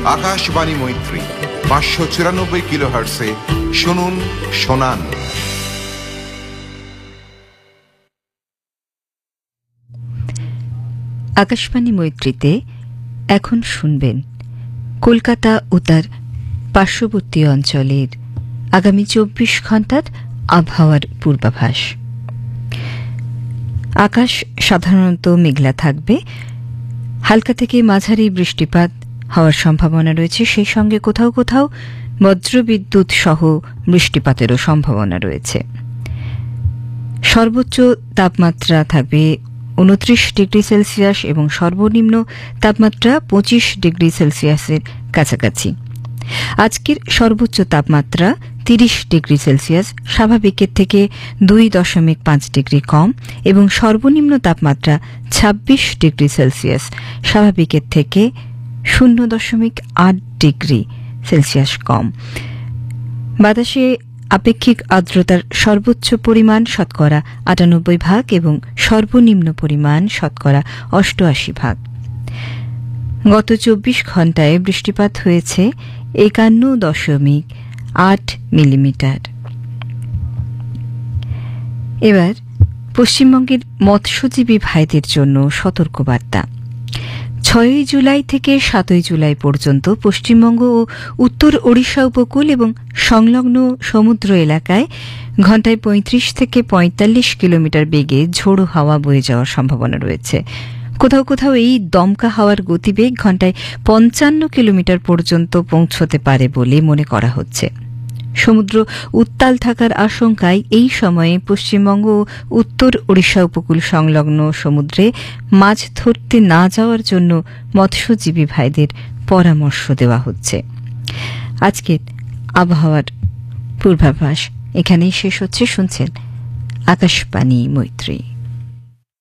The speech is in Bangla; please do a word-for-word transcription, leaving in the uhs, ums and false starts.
আকাশবাণী মৈত্রী পাঁচশো চুরানব্বই কিলো হার্টসে শুনুন শোনান। আকাশবাণী মৈত্রীতে এখন শুনবেন কলকাতা ও তার পার্শ্ববর্তী অঞ্চলের আগামী চব্বিশ ঘন্টার আবহাওয়ার পূর্বাভাস। আকাশ সাধারণত মেঘলা থাকবে, হালকা থেকে মাঝারি বৃষ্টিপাত হওয়ার সম্ভাবনা রয়েছে, সেই সঙ্গে কোথাও কোথাও বজ্রবিদ্যুৎ সহ বৃষ্টিপাতেরও সম্ভাবনা রয়েছে। সর্বোচ্চ তাপমাত্রা থাকবে উনত্রিশ ডিগ্রি সেলসিয়াস এবং সর্বনিম্ন তাপমাত্রা পঁচিশ ডিগ্রি সেলসিয়াসের কাছাকাছি। আজকের সর্বোচ্চ তাপমাত্রা তিরিশ ডিগ্রি সেলসিয়াস, স্বাভাবিকের থেকে দুই দশমিক পাঁচ ডিগ্রি কম, এবং সর্বনিম্ন তাপমাত্রা ছাব্বিশ ডিগ্রি সেলসিয়াস, স্বাভাবিকের থেকে শূন্য দশমিক আট ডিগ্রি সেলসিয়াস কম। বাতাসে আপেক্ষিক আর্দ্রতার সর্বোচ্চ পরিমাণ শতকরা আটানব্বই ভাগ এবং সর্বনিম্ন পরিমাণ শতকরা অষ্টআশি ভাগ। গত চব্বিশ ঘন্টায় বৃষ্টিপাত হয়েছে একান্ন দশমিক আট মিলিমিটার। এবার পশ্চিমবঙ্গের মৎস্যজীবী ভাইদের জন্য সতর্কবার্তা। ছয়ই জুলাই থেকে সাতই জুলাই পর্যন্ত পশ্চিমবঙ্গ ও উত্তর ওড়িশা উপকূল এবং সংলগ্ন সমুদ্র এলাকায় ঘণ্টায় পঁয়ত্রিশ থেকে পঁয়তাল্লিশ কিলোমিটার বেগে ঝোড়ো হাওয়া বয়ে যাওয়ার সম্ভাবনা রয়েছে। কোথাও কোথাও এই দমকা হাওয়ার গতিবেগ ঘণ্টায় পঞ্চান্ন কিলোমিটার পর্যন্ত পৌঁছতে পারে বলে মনে করা হচ্ছে। সমুদ্র উত্তাল থাকার আশঙ্কায় এই সময়ে পশ্চিমবঙ্গ ও উত্তর ওড়িশা উপকূল সংলগ্ন সমুদ্রে মাছ ধরতে না যাওয়ার জন্য মৎস্যজীবী ভাইদের পরামর্শ দেওয়া হচ্ছে। আজকের আবহাওয়ার পূর্বাভাস এখানেই শেষ হচ্ছে। শুনছেন আকাশবাণী মৈত্রী।